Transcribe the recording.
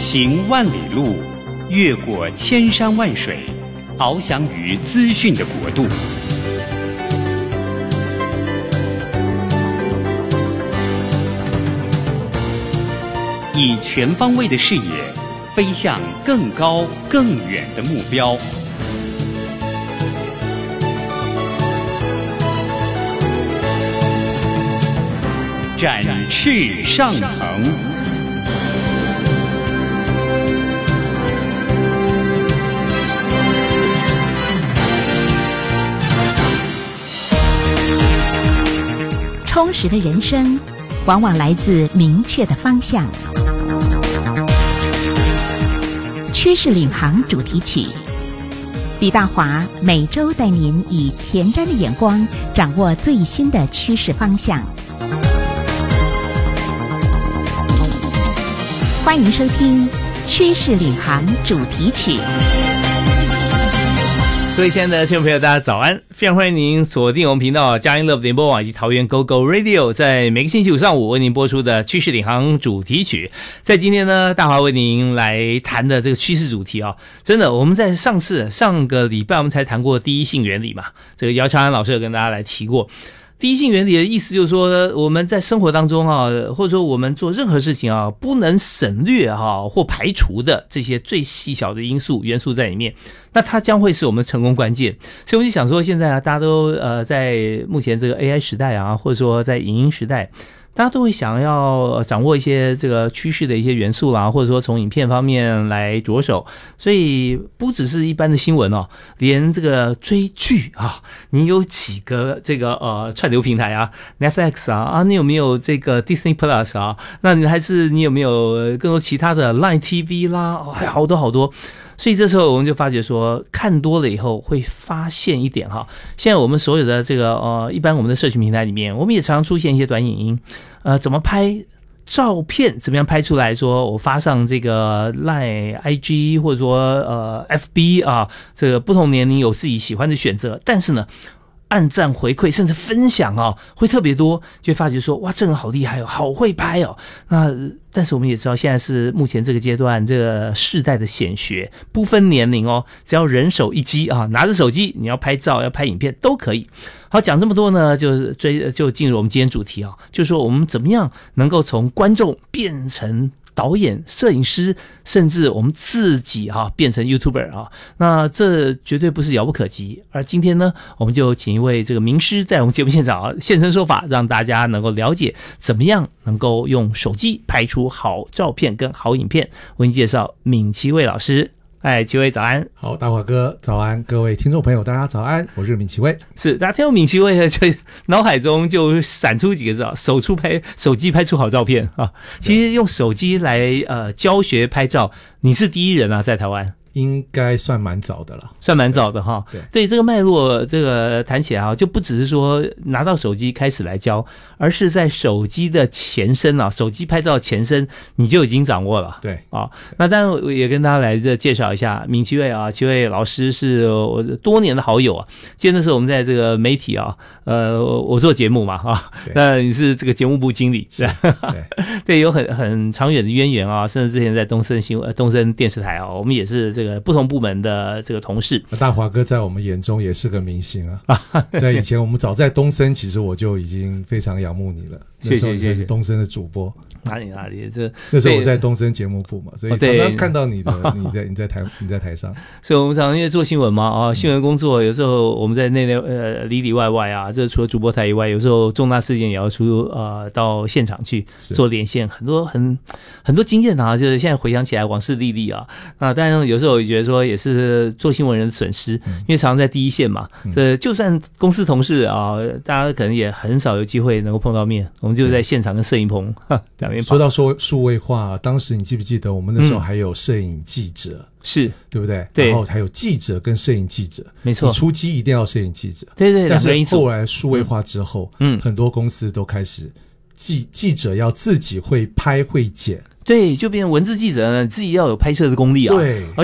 行万里路，越过千山万水，翱翔于资讯的国度。以全方位的视野，飞向更高更远的目标。展翅上腾。 充实的人生往往来自明确的方向。趋势领航主题曲，李大华每周带您以前瞻的眼光掌握最新的趋势方向。欢迎收听趋势领航主题曲。 各位亲爱的听众朋友，大家早安！非常欢迎您锁定我们频道佳音 Love 联播网以及桃园 GoGo Radio， 在每个星期五上午为您播出的趋势领航主题曲。在今天呢，大华为您来谈的这个趋势主题啊，真的我们在上个礼拜我们才谈过第一性原理嘛，这个姚长安老师有跟大家来提过。第一性原理的意思就是说，我们在生活当中啊，或者说我们做任何事情啊，不能省略或排除的这些最细小的因素元素在里面，那它将会是我们成功关键。所以我就想说，现在啊，大家都在目前这个 AI 时代啊，或者说在影音时代，大家都会想要掌握一些这个趋势的一些元素啦，或者说从影片方面来着手，所以不只是一般的新闻哦，连这个追剧啊，你有几个这个串流平台啊 ，Netflix 啊，你有没有这个 Disney Plus 啊？那你还是你有没有更多其他的 Line TV 啦？还有好多好多。所以这时候我们就发觉说，看多了以后会发现一点哈，现在我们所有的这个一般我们的社群平台里面，我们也常常出现一些短影音，怎么拍照片，怎么样拍出来说我发上这个 Line、IG 或者说FB 啊，这个不同年龄有自己喜欢的选择，但是呢，按赞回馈甚至分享会特别多，就会发觉说哇，这个人好厉害哦，好会拍哦。那但是我们也知道，现在是目前这个阶段这个世代的显学，不分年龄哦，只要人手一机啊，拿着手机你要拍照要拍影片都可以。好，讲这么多呢，就进入我们今天主题啊，就是说我们怎么样能够从观众变成导演、摄影师，甚至我们自己变成 YouTuber 啊，那这绝对不是遥不可及。而今天呢，我们就请一位这个名师在我们节目现场现身说法，让大家能够了解怎么样能够用手机拍出好照片跟好影片。为您介绍闵其蔚老师。哎，其蔚早安。好， 大华哥早安，各位听众朋友大家早安，我是闵其蔚。 是，大家听到闵其蔚就脑海中就闪出几个字手机拍出好照片啊。其实用手机来教学拍照，你是第一人啊，在台湾。 应该算蛮早的了， 算蛮早的哈。 对， 所以这个脉络，这个谈起来就不只是说拿到手机开始来教，而是在手机的前身手机拍照前身你就已经掌握了。 对那当然我也跟大家来介绍一下闵其蔚其蔚老师是我多年的好友啊。记得那时候我们在这个媒体我做节目嘛那你是这个节目部经理是吧？对，有很长远的渊源甚至之前在东森电视台我们也是这个不同部门的这个同事。 大华哥在我们眼中也是个明星在以前我们早在东森，其实我就已经非常仰慕你了。 谢谢。 东森的主播哪里那时候我在东森节目部嘛，所以常常看到你在台上。 所以我们常常因为做新闻嘛新闻工作有时候我们在内里外这除了主播台以外，有时候重大事件也要到现场去做连线，很多经验就是现在回想起来往事历历那当然有时候我觉得说也是做新闻人的损失，因为常常在第一线嘛，就算公司同事大家可能也很少有机会能够碰到面，我们就在现场跟摄影棚两边跑。 说到数位化，当时你记不记得我们那时候还有摄影记者是对不对？ 对， 然后还有记者跟摄影记者， 没错。 你出击一定要摄影记者， 对， 但是后来数位化之后很多公司都开始记者要自己会拍会剪， 对，就变成文字记者呢，自己要有拍摄的功力对。